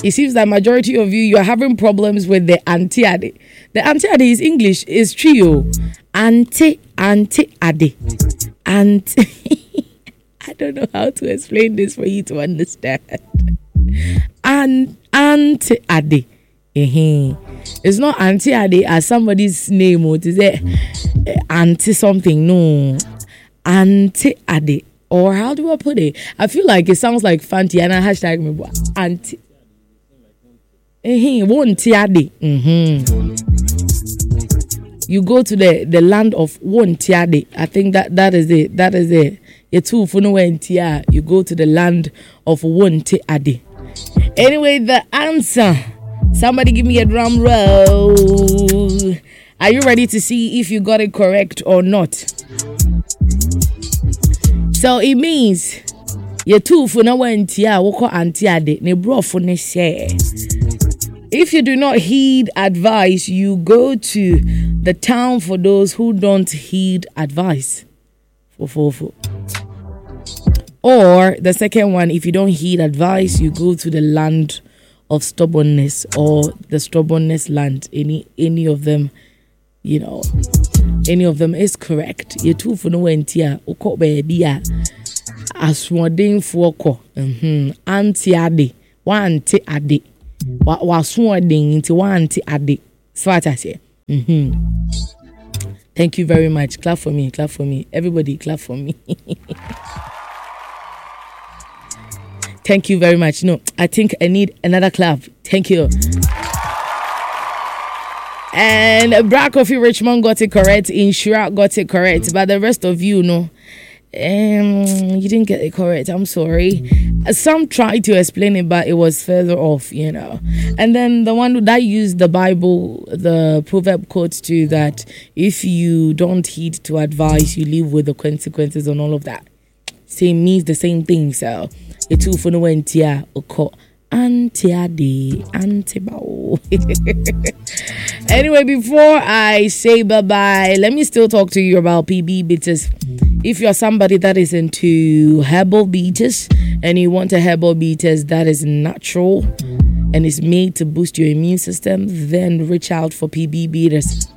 It seems that majority of you are having problems with the anti-ade. The anti-ade is English, is trio. Anti-ade. I don't know how to explain this for you to understand. Anti-ade. It's not anti-ade as somebody's name, or is it anti something? No. Anti-ade. Or how do I put it? I feel like it sounds like fancy and I hashtag me anti. Won't-ade. You go to the land of won't-ade. I think that is it. That is it. You go to the land of won't-ade. Anyway, the answer. Somebody give me a drum roll. Are you ready to see if you got it correct or not? So it means you two for no one tia woko anti-ade ne bro for ne share. If you do not heed advice, you go to the town for those who don't heed advice. Fo. Or the second one, if you don't heed advice, you go to the land of stubbornness or the stubbornness land. Any of them, any of them is correct. You two for no entia oko baby aswodin foko anti-ade ade wa swodin into anti-ade. So what I say. Thank you very much. Clap for me. Everybody clap for me. Thank you very much. No, I think I need another clap. Thank you. And Black Coffee Richmond got it correct. Inshira got it correct. But the rest of you, you didn't get it correct. I'm sorry. Some tried to explain it, but it was further off, And then the one that used the Bible, the proverb quotes too, that if you don't heed to advice, you live with the consequences and all of that. Same means the same thing, so the two for no entia oko anti-ade antibao. Anyway, before I say bye-bye, let me still talk to you about PB bitters. If you're somebody that is into herbal bitters and you want a herbal bitters that is natural and is made to boost your immune system, then reach out for PB bitters.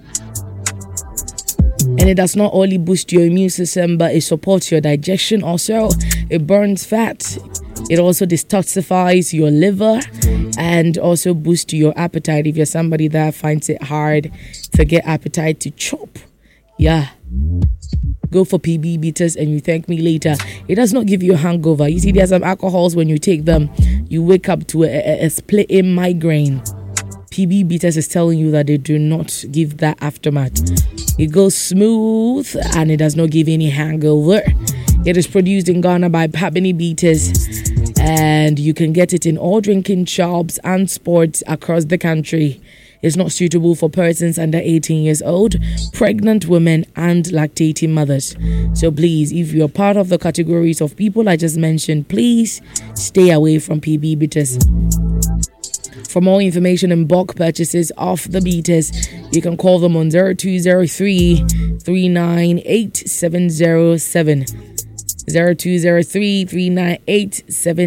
And it does not only boost your immune system, but it supports your digestion also. It burns fat. It also detoxifies your liver and also boosts your appetite if you're somebody that finds it hard to get appetite to chop. Yeah. Go for PB bitters and you thank me later. It does not give you a hangover. You see, there's some alcohols when you take them, you wake up to a split-in migraine. PB bitters is telling you that they do not give that aftermath. It goes smooth and it does not give any hangover. It is produced in Ghana by Pabini Bitters, and you can get it in all drinking shops and sports across the country. It's not suitable for persons under 18 years old, pregnant women, and lactating mothers. So please, if you're part of the categories of people I just mentioned, please stay away from PB bitters. For more information and bulk purchases of the bitters, you can call them on 0203 398 707. 0203 398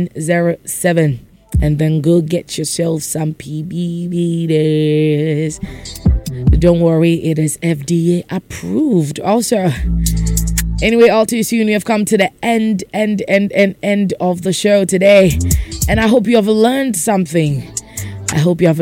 707. And then go get yourself some PB bitters. Don't worry, it is FDA approved. Also, anyway, all too soon, we have come to the end of the show today. And I hope you have learned something. And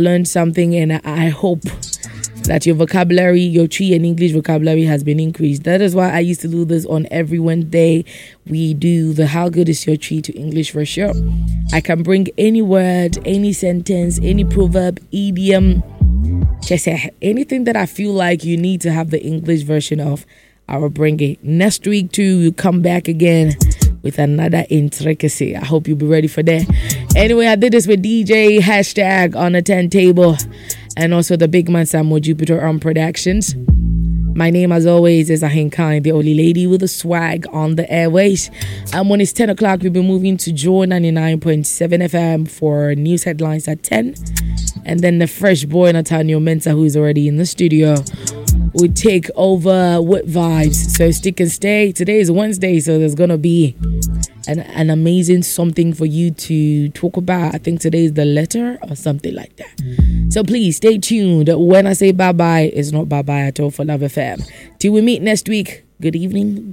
I hope that your vocabulary, your Twi and English vocabulary has been increased. That is why I used to do this on every Wednesday. We do the How Good Is Your Twi to English for sure. I can bring any word, any sentence, any proverb, idiom, just anything that I feel like you need to have the English version of. I will bring it. Next week too, we'll come back again with another intricacy. I hope you'll be ready for that. Anyway, I did this with DJ Hashtag on the turntable and also the big man Samuel Jupiter on productions. My name, as always, is Ahinkai, the only lady with a swag on the airways. And when it's 10 o'clock, we'll be moving to Joy 99.7 FM for news headlines at 10. And then the fresh boy, Nathaniel Mensah, who is already in the studio, we take over with vibes. So stick and stay. Today is Wednesday, so there's gonna be an amazing something for you to talk about. I think today is the letter or something like that. So please stay tuned. When I say bye bye, it's not bye bye at all for Love FM. Till we meet next week. Good evening.